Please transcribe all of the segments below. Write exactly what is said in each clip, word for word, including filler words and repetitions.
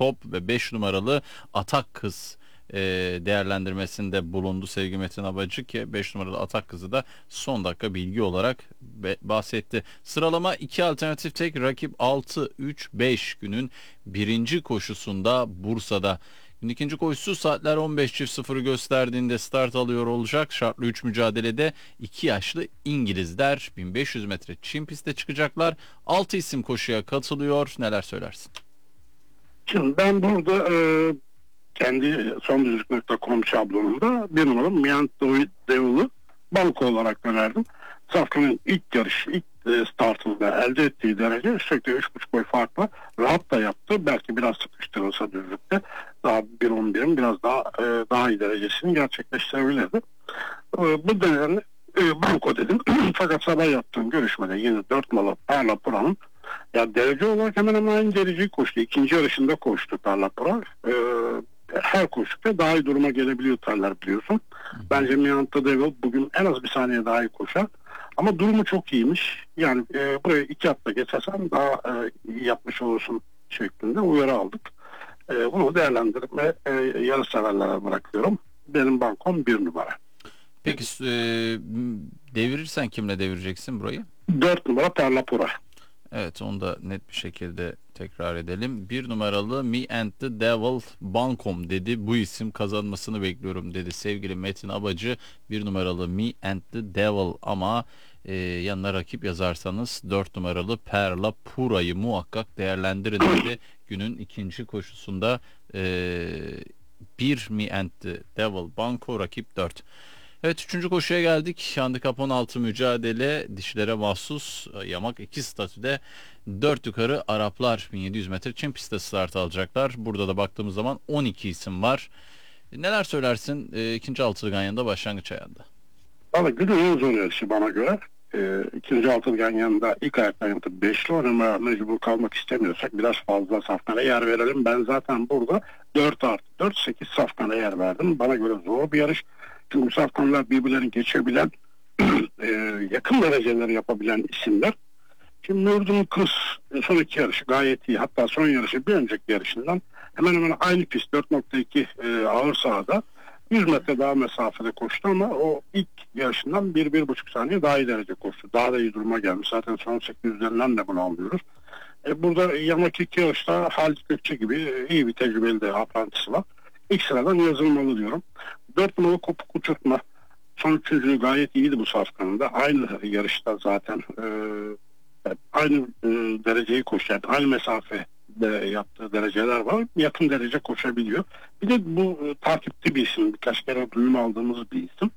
Top ve beş numaralı Atak Kız e, değerlendirmesinde bulundu sevgili Metin Abacı, ki beş numaralı Atak Kızı da son dakika bilgi olarak be- bahsetti. Sıralama iki alternatif tek, rakip altı üç beş günün birinci koşusunda Bursa'da. Günün ikinci koşusu saatler on beş çift sıfırı gösterdiğinde start alıyor olacak. Şartlı üç mücadelede iki yaşlı İngilizler bin beş yüz metre çim pistte çıkacaklar. altı isim koşuya katılıyor. Neler söylersin? Şimdi ben burada e, kendi son düzlük nokta com şablonumda bir numaralı Miant Devil'ı banko olarak önerdim. Safkan'ın ilk yarış, ilk e, startında elde ettiği derece üstelik üç buçuk boy farkla rahat da yaptı. Belki biraz sıkıştırılsa düzlükte daha bir on birin biraz daha e, daha iyi derecesini gerçekleştirebilirdi. E, bu nedenle e, banko dedim. Fakat sabah yaptığım görüşmede yine dört numaralı Perla Pura'nın, ya derece olarak hemen hemen aynı dereceyi koştu. İkinci yarışında koştu Perla Pura. E, her koşukta daha iyi duruma gelebiliyor tarlar, biliyorsun. Bence Mianta Devil bugün en az bir saniye daha iyi koşar. Ama durumu çok iyiymiş. Yani e, buraya iki hafta geçersen daha e, iyi yapmış olursun şeklinde uyarı aldık. E, bunu değerlendirme e, yarış severlere bırakıyorum. Benim bankom bir numara. Peki e, devirirsen kimle devireceksin burayı? Dört numara Perla Pura. Evet, onu da net bir şekilde tekrar edelim. Bir numaralı Me and the Devil Bankom dedi. Bu isim kazanmasını bekliyorum dedi sevgili Metin Abacı. Bir numaralı Me and the Devil, ama e, yanına rakip yazarsanız dört numaralı Perla Pura'yı muhakkak değerlendirin dedi. Günün ikinci koşusunda e, bir Me and the Devil Banko, rakip dört. Evet, üçüncü koşuya geldik. Handikap on altı mücadele, dişilere mahsus yamak iki statüde dört yukarı Araplar bin yedi yüz metre çim pistte start alacaklar. Burada da baktığımız zaman on iki isim var. Neler söylersin e, ikinci altılı ganyanında başlangıç ayağında? Valla günün en zor yarışı bana göre. E, ikinci altılı ganyanında ilk ayaktan yatıp beşli oynamaya mecbur kalmak istemiyorsak biraz fazla Safkan'a yer verelim. Ben zaten burada dört artı dört sekiz Safkan'a yer verdim. Bana göre zor bir yarış. Çünkü Safkanlar birbirlerini geçebilen, e, yakın dereceleri yapabilen isimler. Şimdi Mürdün Kız son iki yarışı gayet iyi. Hatta son yarışı bir önceki yarışından hemen hemen aynı pist dört nokta iki e, ağır sahada yüz metre daha mesafede koştu ama o ilk yarışından bir bir buçuk saniye daha iyi derece koştu. Daha da iyi duruma gelmiş. Zaten son sekiz yüzlerinden de bunu anlıyoruz. E, burada yamak iki yarışta Halit Gökçe gibi iyi bir tecrübeli de aprantisi var. İlk sıradan yazılmalı diyorum. Dört numaralı Kopuk Uçurtma son üçüncülüğü gayet iyiydi bu Safkan'ın da. Aynı yarışta zaten e, aynı e, dereceyi koşuyor. Aynı mesafede yaptığı dereceler var. Yakın derece koşabiliyor. Bir de bu e, takipli bir isim. Birkaç kere duyum aldığımız bir isim.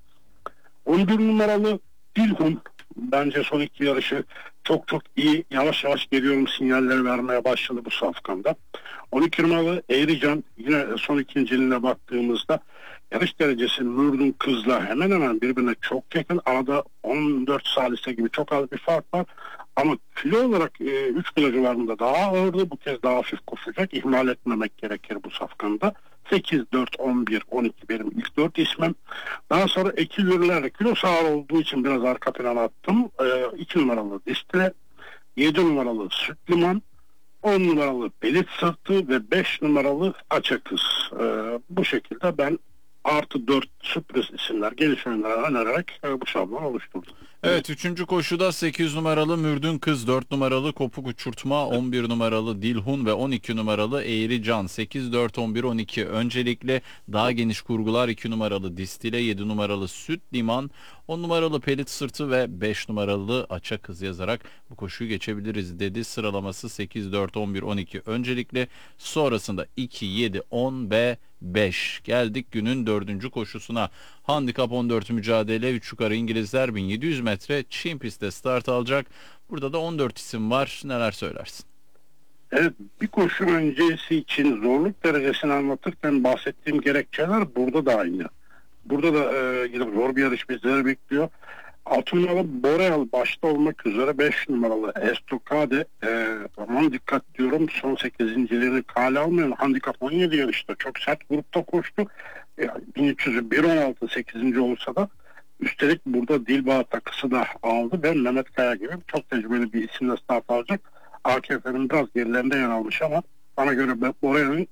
on bir numaralı Dilhun bence son iki yarışı çok çok iyi. Yavaş yavaş geliyorum sinyalleri vermeye başladı bu Safkan'da. on iki numaralı Eğrican yine son ikinciliğine baktığımızda yarış derecesi Mürdün Kız'la hemen hemen birbirine çok yakın. Arada on dört salise gibi çok az bir fark var. Ama kilo olarak e, üç kilo civarında daha ağırdı. Bu kez daha hafif koşacak. İhmal etmemek gerekir bu Safkan'da. sekiz, dört, on bir, on iki benim ilk dört ismim. Daha sonra iki yürülerle kilo ağır olduğu için biraz arka plana attım. E, iki numaralı Distile, yedi numaralı Süt Liman, on numaralı Pelit Sırtı ve beş numaralı Açık Kız. E, bu şekilde ben artı dört sürpriz isimler, geniş oyunlara önererek e, bu şablonu oluşturdum. Evet, üçüncü koşuda sekiz numaralı Mürdün Kız, dört numaralı Kopuk Uçurtma, on bir numaralı Dilhun ve on iki numaralı Eğri Can. sekiz, dört, on bir, on iki öncelikle daha geniş kurgular, iki numaralı Distile, yedi numaralı Süt Liman, on numaralı Pelit Sırtı ve beş numaralı Aça Kız yazarak bu koşuyu geçebiliriz dedi. Sıralaması sekiz, dört, on bir, on iki öncelikle, sonrasında iki, yedi, on ve beş. Geldik günün dördüncü koşusuna. Handikap on dört mücadele, üç yukarı İngilizler bin yedi yüz metre çim pistte start alacak. Burada da on dört isim var. Neler söylersin? Evet, bir koşu öncesi için zorluk derecesini anlatırken bahsettiğim gerekçeler burada da aynı. Burada da e, yine zor bir yarış bizleri bekliyor. altı numaralı Boreal başta olmak üzere beş numaralı Estokade, e, aman dikkat diyorum, son sekizinciliğini kale almayan handikap on yedi yarışta çok sert grupta koştu. E, bin üç yüz bir on altı sekizinci olsa da üstelik burada Dilbağ takısı da aldı ve Mehmet Kaya gibi çok tecrübeli bir isimle start alacak. A K F'nin biraz gerilerinde yer almış ama bana göre Boreal'in